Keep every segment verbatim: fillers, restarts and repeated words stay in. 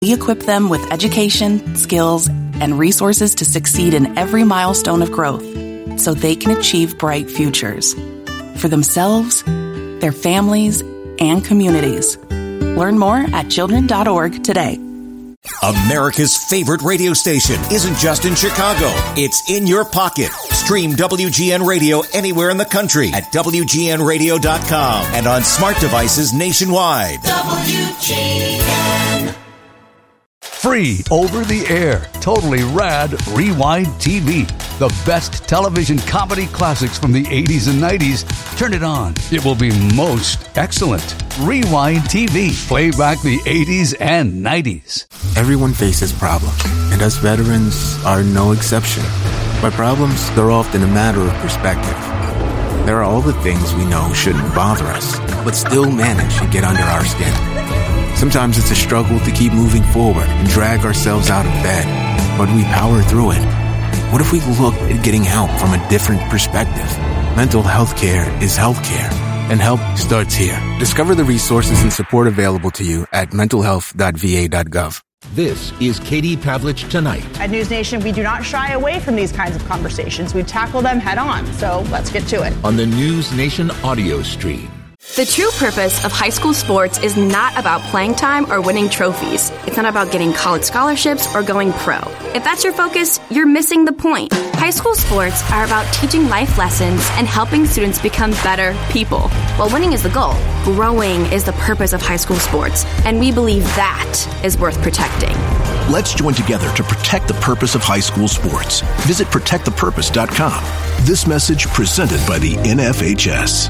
We equip them with education, skills, and resources to succeed in every milestone of growth so they can achieve bright futures for themselves, their families, and communities. Learn more at children dot org today. America's favorite radio station isn't just in Chicago. It's in your pocket. Stream W G N Radio anywhere in the country at W G N radio dot com and on smart devices nationwide. W G N. Free over the air, totally rad Rewind T V. The best television comedy classics from the eighties and nineties. Turn it on. It will be most excellent. Rewind T V. Play back the eighties and nineties. Everyone faces problems, and us veterans are no exception. But problems, they're often a matter of perspective. There are all the things we know shouldn't bother us, but still manage to get under our skin. Sometimes it's a struggle to keep moving forward and drag ourselves out of bed, but we power through it. What if we look at getting help from a different perspective? Mental health care is health care, and help starts here. Discover the resources and support available to you at mental health dot v a dot gov. This is Katie Pavlich Tonight. At News Nation, we do not shy away from these kinds of conversations. We tackle them head on. So let's get to it. On the News Nation audio stream. The true purpose of high school sports is not about playing time or winning trophies. It's not about getting college scholarships or going pro. If that's your focus, you're missing the point. High school sports are about teaching life lessons and helping students become better people. While winning is the goal, growing is the purpose of high school sports, and we believe that is worth protecting. Let's join together to protect the purpose of high school sports. Visit protect the purpose dot com. This message presented by the N F H S.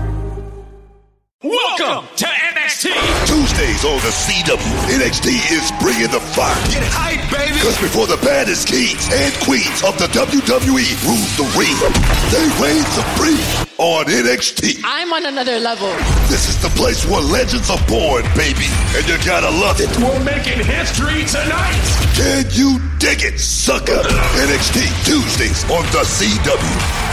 Welcome to N X T! Tuesdays on the C W, N X T is bringing the fire. Get hype, baby! Because before the baddest kings and queens of the W W E rule the ring, they reign supreme on N X T. I'm on another level. This is the place where legends are born, baby, and you gotta love it. We're making history tonight! Can you dig it, sucker? N X T, Tuesdays on the C W.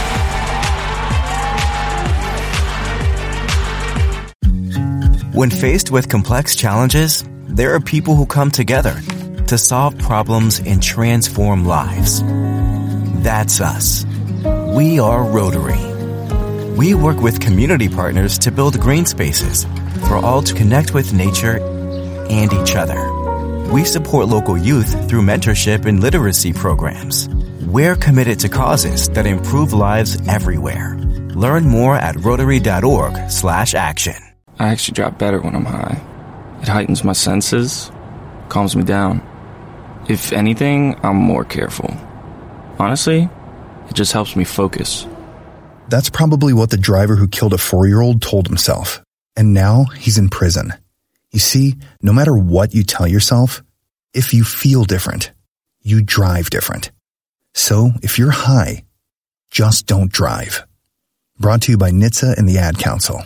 When faced with complex challenges, there are people who come together to solve problems and transform lives. That's us. We are Rotary. We work with community partners to build green spaces for all to connect with nature and each other. We support local youth through mentorship and literacy programs. We're committed to causes that improve lives everywhere. Learn more at rotary dot org slash action. I actually drive better when I'm high. It heightens my senses, calms me down. If anything, I'm more careful. Honestly, it just helps me focus. That's probably what the driver who killed a four-year-old told himself. And now he's in prison. You see, no matter what you tell yourself, if you feel different, you drive different. So if you're high, just don't drive. Brought to you by N H T S A and the Ad Council.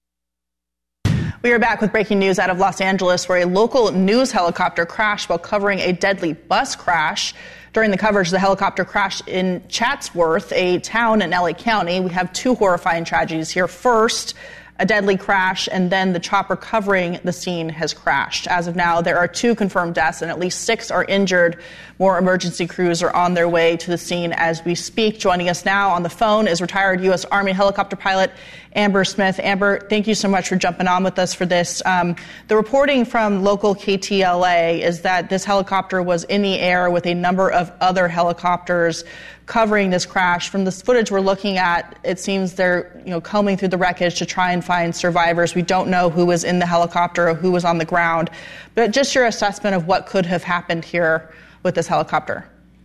We are back with breaking news out of Los Angeles, where a local news helicopter crashed while covering a deadly bus crash. During the coverage, the helicopter crashed in Chatsworth, a town in L A County. We have two horrifying tragedies here. First, a deadly crash, and then the chopper covering the scene has crashed. As of now, there are two confirmed deaths and at least six are injured. More emergency crews are on their way to the scene as we speak. Joining us now on the phone is retired U S Army helicopter pilot Amber Smith. Amber, thank you so much for jumping on with us for this. Um, the reporting from local K T L A is that this helicopter was in the air with a number of other helicopters covering this crash. From this footage we're looking at, it seems they're, you know, combing through the wreckage to try and find survivors. We don't know who was in the helicopter or who was on the ground, but just your assessment of what could have happened here with this helicopter.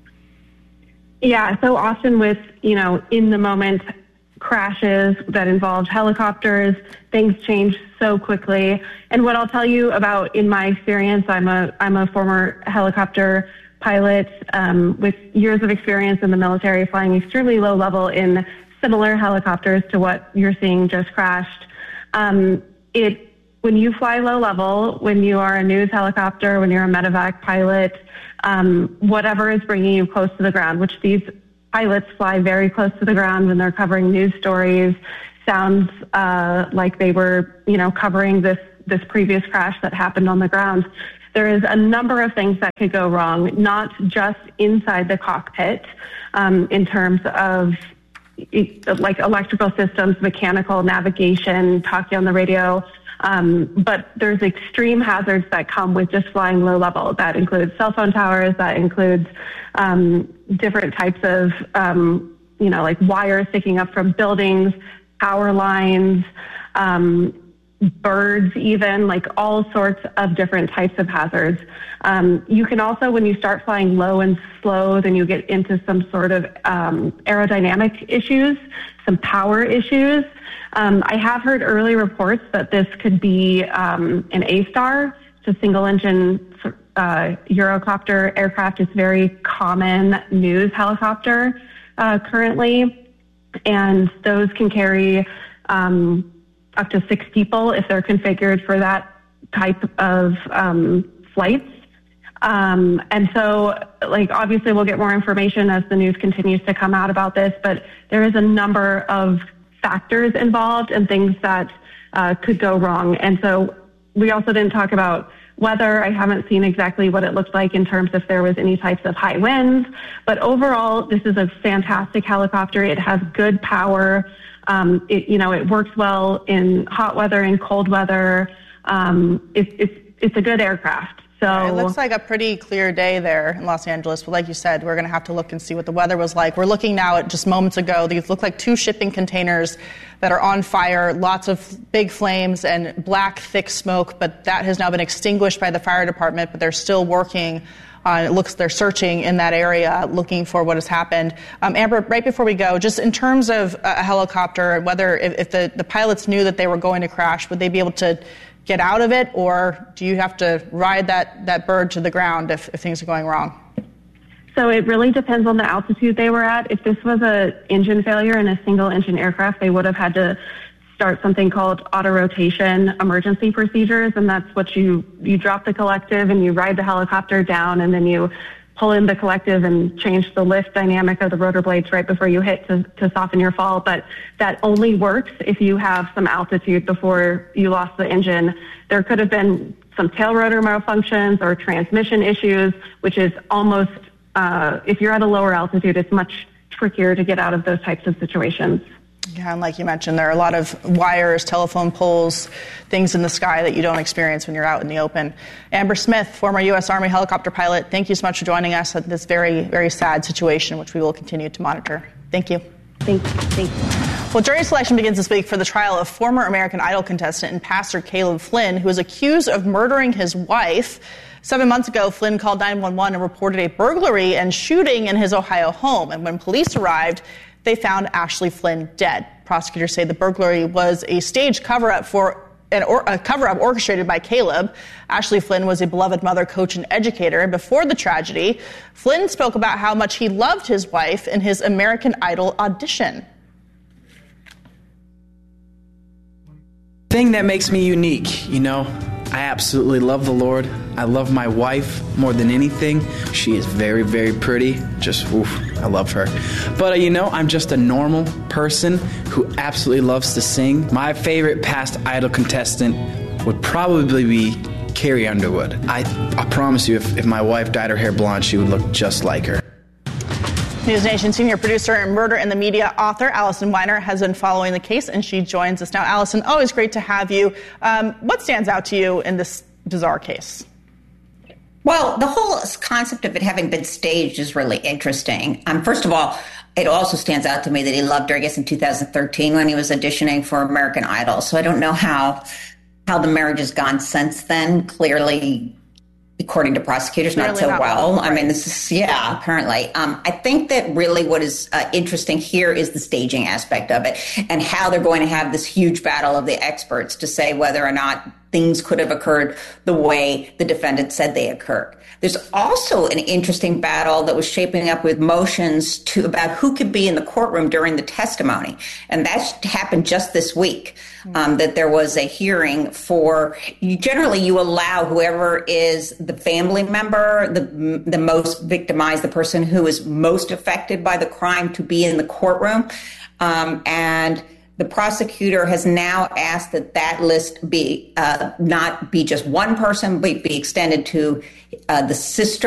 Yeah, so often with, you know, in the moment crashes that involved helicopters, things change so quickly. And what I'll tell you about in my experience, I'm a I'm a former helicopter pilot um, with years of experience in the military, flying extremely low level in similar helicopters to what you're seeing just crashed. Um, it when you fly low level, when you are a news helicopter, when you're a medevac pilot, um, whatever is bringing you close to the ground, which these pilots fly very close to the ground when they're covering news stories, sounds uh, like they were, you know, covering this this previous crash that happened on the ground. there is a number of things that could go wrong, not just inside the cockpit um, in terms of like electrical systems, mechanical navigation, talking on the radio, um, but there's extreme hazards that come with just flying low level. That includes cell phone towers, that includes um, different types of, um, you know, like wires sticking up from buildings, power lines, um, birds even, like all sorts of different types of hazards. Um, you can also, when you start flying low and slow, then you get into some sort of um, aerodynamic issues, some power issues. Um, I have heard early reports that this could be um, an A-STAR, it's a single-engine uh, Eurocopter aircraft. It's very common news helicopter uh, currently, and those can carry um, up to six people if they're configured for that type of um, flights. Um, and so, like, obviously we'll get more information as the news continues to come out about this, but there is a number of factors involved and things that uh, could go wrong. And so we also didn't talk about weather. I haven't seen exactly what it looked like in terms if there was any types of high winds, but overall, this is a fantastic helicopter. It has good power. Um, it, you know, it works well in hot weather and cold weather. Um, it, it's, it's a good aircraft. So yeah, it looks like a pretty clear day there in Los Angeles, but like you said, we're going to have to look and see what the weather was like. We're looking now at just moments ago. These look like two shipping containers that are on fire, lots of big flames and black, thick smoke, but that has now been extinguished by the fire department, but they're still working on, it looks they're searching in that area, looking for what has happened. Um, Amber, right before we go, just in terms of a helicopter, whether if, if the, the pilots knew that they were going to crash, would they be able to get out of it, or do you have to ride that, that bird to the ground if, if things are going wrong? So it really depends on the altitude they were at. If this was a engine failure in a single engine aircraft, they would have had to start something called auto rotation emergency procedures, and that's what you, you drop the collective and you ride the helicopter down, and then you pull in the collective and change the lift dynamic of the rotor blades right before you hit to, to soften your fall. But that only works if you have some altitude before you lost the engine. There could have been some tail rotor malfunctions or transmission issues, which is almost, uh, if you're at a lower altitude, it's much trickier to get out of those types of situations. Yeah, and like you mentioned, there are a lot of wires, telephone poles, things in the sky that you don't experience when you're out in the open. Amber Smith, former U S Army helicopter pilot, thank you so much for joining us at this very, very sad situation, which we will continue to monitor. Thank you. Thank you. Thank you. Well, jury selection begins this week for the trial of former American Idol contestant and pastor Caleb Flynn, who is accused of murdering his wife. Seven months ago, Flynn called nine one one and reported a burglary and shooting in his Ohio home. And when police arrived, they found Ashley Flynn dead. Prosecutors say the burglary was a staged cover-up for an or, a cover-up orchestrated by Caleb. Ashley Flynn was a beloved mother, coach, and educator. And before the tragedy, Flynn spoke about how much he loved his wife in his American Idol audition. Thing that makes me unique, you know, I absolutely love the Lord. I love my wife more than anything. She is very, very pretty. Just, oof, I love her. But, uh, you know, I'm just a normal person who absolutely loves to sing. My favorite past Idol contestant would probably be Carrie Underwood. I, I promise you, if, if my wife dyed her hair blonde, she would look just like her. News Nation senior producer and Murder in the Media author Allison Weiner has been following the case, and she joins us now. Allison, always great to have you. Um, what stands out to you in this bizarre case? Well, the whole concept of it having been staged is really interesting. Um, first of all, it also stands out to me that he loved her, I guess, in two thousand thirteen when he was auditioning for American Idol. So I don't know how how the marriage has gone since then. Clearly, according to prosecutors, not so well. I mean, this is, yeah, apparently. Um, I think that really what is uh, interesting here is the staging aspect of it and how they're going to have this huge battle of the experts to say whether or not things could have occurred the way the defendant said they occurred. There's also an interesting battle that was shaping up with motions to about who could be in the courtroom during the testimony. And that happened just this week, um, that there was a hearing for, you, generally you allow whoever is the family member, the, the most victimized, the person who is most affected by the crime to be in the courtroom. Um, and The prosecutor has now asked that that list be uh, not be just one person, but be extended to uh, the sister